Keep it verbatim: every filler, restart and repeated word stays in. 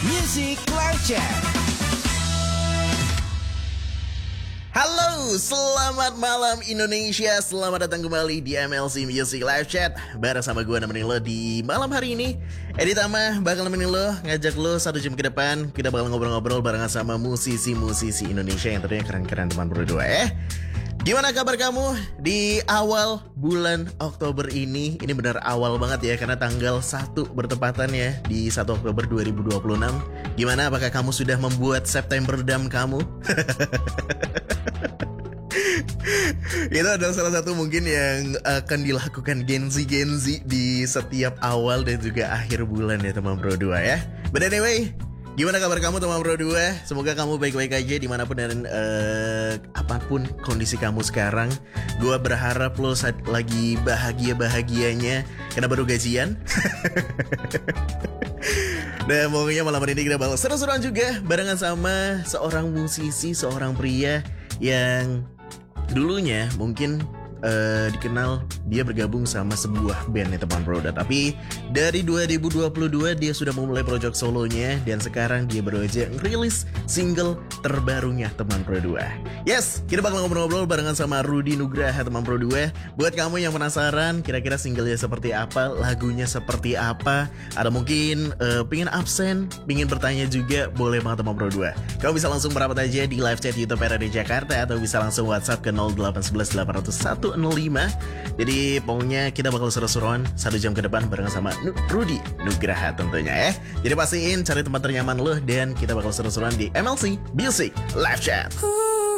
Music Live Chat. Halo, selamat malam Indonesia. Selamat datang kembali di M L C Music Live Chat. Bareng sama gue nemenin lo di malam hari ini. Edit Tama bakal nemenin lo, ngajak lo satu jam ke depan. Kita bakal ngobrol-ngobrol barengan sama musisi-musisi Indonesia yang tentunya keren-keren teman berdua ya. Gimana kabar kamu di awal bulan Oktober ini? Ini benar awal banget ya, karena tanggal satu bertepatan ya di satu Oktober dua ribu dua puluh enam. Gimana, apakah kamu sudah membuat September Dam kamu? Itu adalah salah satu mungkin yang akan dilakukan Gen Z-Gen Z di setiap awal dan juga akhir bulan ya teman bro dua ya. But anyway, gimana kabar kamu teman bro dua? Semoga kamu baik-baik aja dimanapun dan uh, apapun kondisi kamu sekarang. Gua berharap lo saat lagi bahagia-bahagianya karena baru gajian. Dan pokoknya malam hari ini kita bakal seru-seruan juga barengan sama seorang musisi, seorang pria yang dulunya mungkin uh, dikenal dia bergabung sama sebuah band ya teman bro. Tapi dari dua ribu dua puluh dua dia sudah memulai project solonya dan sekarang dia baru aja rilis single terbarunya teman bro dua. Yes, kita bakal ngobrol-ngobrol barengan sama Rudy Nugraha teman bro dua. Buat kamu yang penasaran kira-kira singlenya seperti apa, lagunya seperti apa, ada mungkin uh, pingin absen, pingin bertanya juga, boleh banget teman bro dua. Kamu bisa langsung merapat aja di live chat YouTube R R D Jakarta atau bisa langsung WhatsApp ke nol delapan satu satu delapan nol satu nol lima. Jadi pokoknya kita bakal seru-seruan satu jam ke depan barengan sama Rudy Nugraha tentunya ya. Jadi pastiin cari tempat ternyaman lo dan kita bakal seru-seruan di M L C Music Live Chat.